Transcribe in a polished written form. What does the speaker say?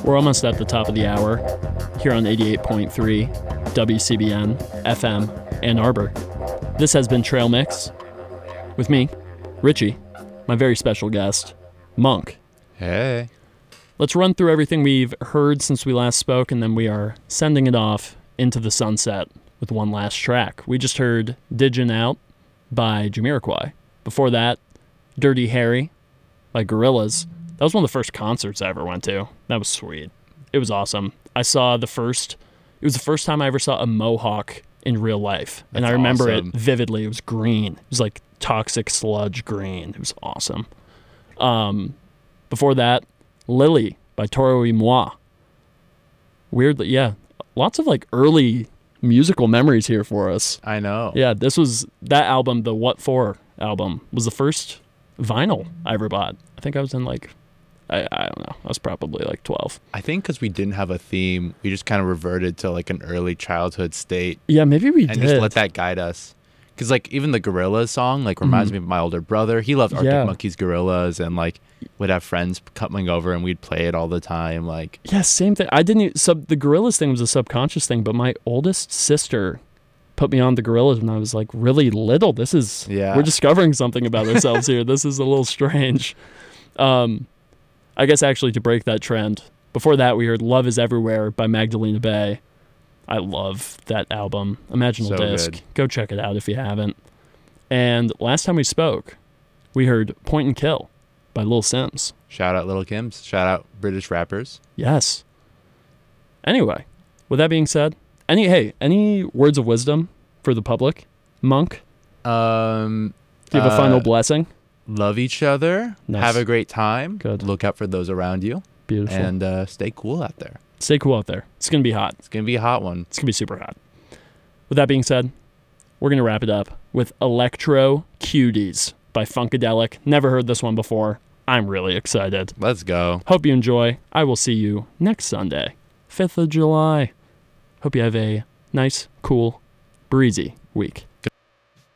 We're almost at the top of the hour here on 88.3 WCBN FM Ann Arbor. This has been Trail Mix with me, Richie, my very special guest, Monk. Hey. Let's run through everything we've heard since we last spoke, and then we are sending it off into the sunset with one last track. We just heard Digin' Out by Jamiroquai. Before that, Dirty Harry by Gorillaz. That was one of the first concerts I ever went to. That was sweet. It was awesome. It was the first time I ever saw a mohawk in real life. And I remember it vividly. It was green. It was like toxic sludge green. It was awesome. Before that, Lily by Toro y Moi. Weirdly, yeah. Lots of like early musical memories here for us. I know. Yeah, that album, the What For album, was the first vinyl I ever bought. I think I was in like, I don't know. I was probably like 12. I think because we didn't have a theme, we just kind of reverted to like an early childhood state. Yeah, maybe we did. And just let that guide us. Because like even the Gorillaz song like reminds me of my older brother. He loved Arctic Monkeys, Gorillaz, and like would have friends coming over and we'd play it all the time. Like same thing. I didn't. The Gorillaz thing was a subconscious thing, but my oldest sister put me on the Gorillaz when I was like really little. We're discovering something about ourselves here. This is a little strange. I guess actually to break that trend, before that we heard Love Is Everywhere by Magdalena Bay. I love that album. Imaginal Disc. Good. Go check it out if you haven't. And last time we spoke, we heard Point and Kill by Lil Sims. Shout out Lil Kims. Shout out British rappers. Yes. Anyway, with that being said, any words of wisdom for the public? Monk? Do you have a final blessing? Love each other. Nice. Have a great time. Good. Look out for those around you. Beautiful. And stay cool out there. Stay cool out there. It's going to be hot. It's going to be a hot one. It's going to be super hot. With that being said, we're going to wrap it up with Electro Cuties by Funkadelic. Never heard this one before. I'm really excited. Let's go. Hope you enjoy. I will see you next Sunday, 5th of July. Hope you have a nice, cool, breezy week.